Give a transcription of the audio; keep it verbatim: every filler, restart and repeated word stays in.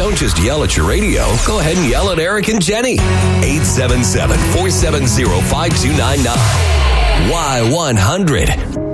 Don't just yell at your radio. Go ahead and yell at Eric and Jenny. eight seven seven, four seven zero, five two nine nine. Y one hundred.